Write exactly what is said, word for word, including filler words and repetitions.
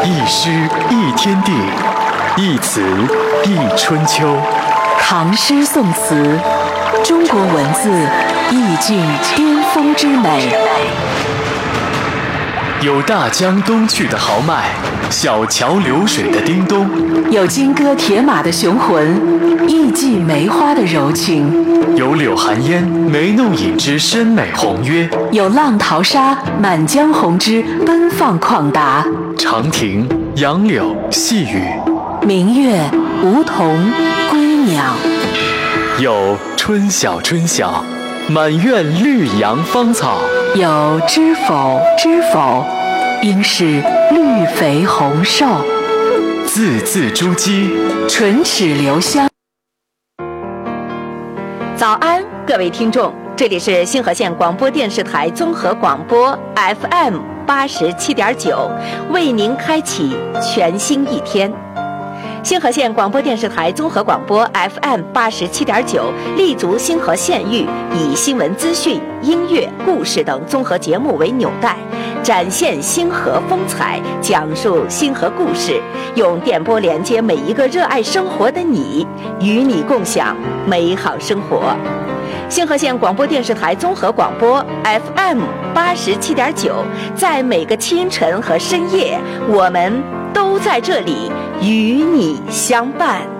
一诗一天地，一词一春秋。 唐诗宋词，中国文字意境巅峰之美。 有大江东去的豪迈，小桥流水的叮咚； 有金戈铁马的雄浑，艺伎梅花的柔情； 有柳寒烟，眉弄影之深美宏约； 有浪淘沙，满江红之奔放旷达。 长亭、杨柳、细雨， 明月、梧桐、归鸟。 有春晓春晓，满院绿杨芳草； 有知否知否，应是绿肥红瘦。 字字珠玑， 唇齿留香。 早安，各位听众，这里是星河县广播电视台综合广播 F M 八十七点九，为您开启全新一天。星河县广播电视台综合广播 F M 八十七点九，立足星河县域，以新闻资讯、音乐、故事等综合节目为纽带，展现星河风采，讲述星河故事，用电波连接每一个热爱生活的你，与你共享美好生活。星河县广播电视台综合广播 F M 八十七点九，在每个清晨和深夜，我们都在这里与你相伴。